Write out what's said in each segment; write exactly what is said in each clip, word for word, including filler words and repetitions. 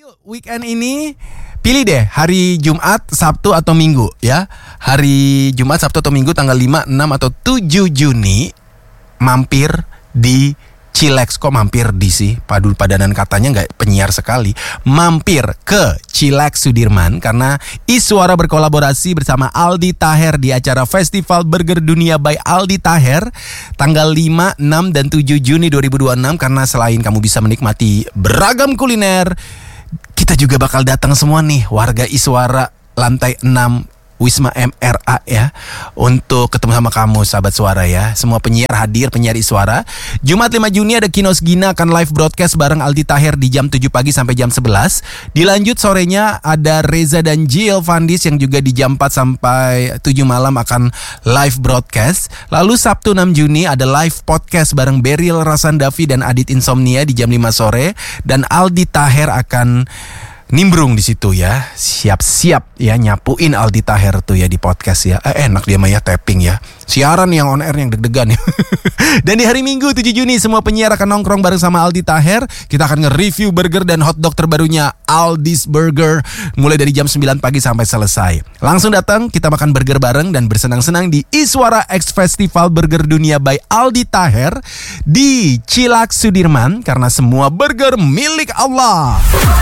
Yuk, weekend ini pilih deh hari Jumat, Sabtu atau Minggu ya. Hari Jumat, Sabtu atau Minggu tanggal lima, enam atau tujuh Juni mampir di Chillax. Kok mampir di sih? Padu padanan katanya nggak penyiar sekali. Mampir ke Chillax Sudirman karena Iswara berkolaborasi bersama Aldi Taher di acara Festival Burger Dunia by Aldi Taher tanggal lima, enam dan tujuh Juni dua ribu dua puluh enam. Karena selain kamu bisa menikmati beragam kuliner, kita juga bakal datang semua nih warga Iswara lantai enam Wisma M R A ya, untuk ketemu sama kamu sahabat Suara ya. Semua penyiar hadir, penyiar Iswara. Jumat lima Juni ada Kinos Gina akan live broadcast bareng Aldi Taher di jam tujuh pagi sampai jam sebelas. Dilanjut sorenya ada Reza dan Jill Fandis yang juga di jam empat sampai tujuh malam akan live broadcast. Lalu Sabtu enam Juni ada live podcast bareng Beryl Rasandavi dan Adit Insomnia di jam lima sore. Dan Aldi Taher akan nimbrung di situ ya. Siap-siap ya nyapuin Aldi Taher tuh ya di podcast ya. Eh, enak dia mah ya tapping ya. Siaran yang on air yang deg-degan ya. Dan di hari Minggu tujuh Juni semua penyiar akan nongkrong bareng sama Aldi Taher. Kita akan nge-review burger dan hotdog terbarunya Aldi's Burger mulai dari jam sembilan pagi sampai selesai. Langsung datang, kita makan burger bareng dan bersenang-senang di Iswara X Festival Burger Dunia by Aldi Taher di Chillax Sudirman karena semua burger milik Allah.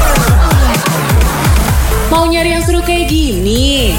Mau nyari yang seru kayak gini?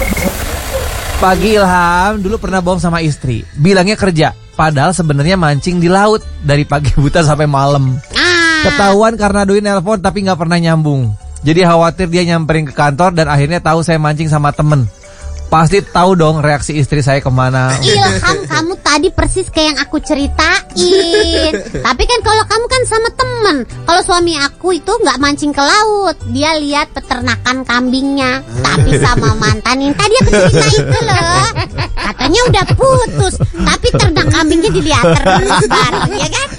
Pagi Ilham dulu pernah bohong sama istri, bilangnya kerja, padahal sebenarnya mancing di laut dari pagi buta sampai malam. Ah. Ketahuan karena Doi nelpon tapi nggak pernah nyambung. Jadi khawatir dia nyamperin ke kantor dan akhirnya tahu saya mancing sama temen. Pasti tahu dong reaksi istri saya kemana. Ilham, kamu tadi persis kayak yang aku ceritain. Tapi kan kalau kamu kan sama temen. Kalau suami aku itu nggak mancing ke laut, dia lihat peternakan kambingnya. Tapi sama mantan yang tadi aku cerita itu loh, katanya udah putus, tapi ternak kambingnya dilihat terus bareng, ya kan?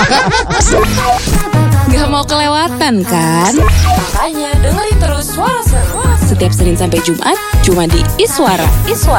Gak mau kelewatan kan? Makanya dengerin terus Suara Seru setiap Senin sampai Jumat cuma di Iswara. Iswara.